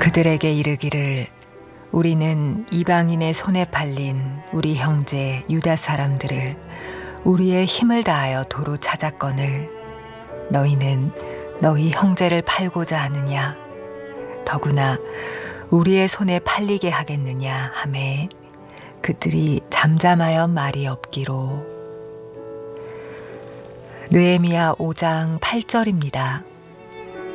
그들에게 이르기를 우리는 이방인의 손에 팔린 우리 형제 유다 사람들을 우리의 힘을 다하여 도로 찾았거늘 너희는 너희 형제를 팔고자 하느냐 더구나 우리의 손에 팔리게 하겠느냐 하매 그들이 잠잠하여 말이 없기로. 느헤미야 5장 8절입니다.